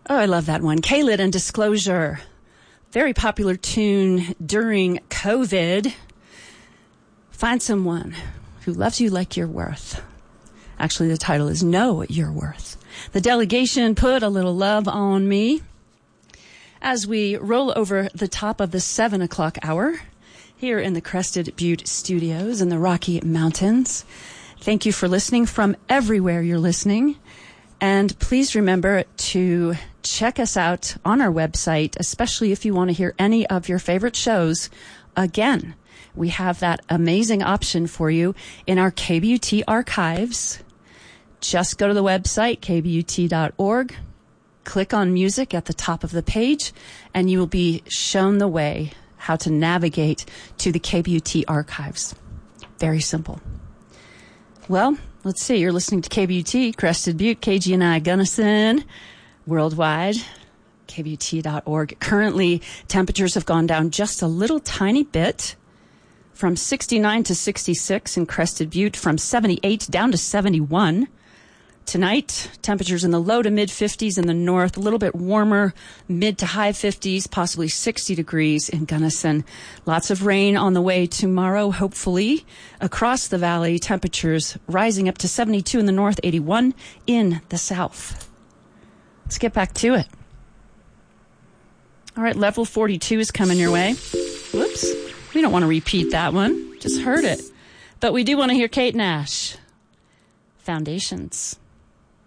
Oh, I love that one. K-Lid and Disclosure. Very popular tune during COVID. Find someone who loves you like you're worth. Actually, the title is Know Your Worth. The Delegation, Put a Little Love on Me. As we roll over the top of the 7 o'clock hour here in the Crested Butte studios in the Rocky Mountains. Thank you for listening from everywhere you're listening. And please remember to check us out on our website, especially if you want to hear any of your favorite shows. Again, we have that amazing option for you in our KBUT archives. Just go to the website, kbut.org, click on music at the top of the page, and you will be shown the way how to navigate to the KBUT archives. Very simple. Well, let's see. You're listening to KBUT, Crested Butte, KGNI Gunnison, worldwide, kbut.org. Currently, temperatures have gone down just a little tiny bit, from 69 to 66 in Crested Butte, from 78 down to 71. Tonight, temperatures in the low to mid 50s in the north, a little bit warmer, mid to high 50s, possibly 60 degrees in Gunnison. Lots of rain on the way tomorrow, hopefully. Across the valley, temperatures rising up to 72 in the north, 81 in the south. Let's get back to it. All right, level 42 is coming your way. Whoops. We don't want to repeat that one. Just heard it. But we do want to hear Kate Nash. Foundations.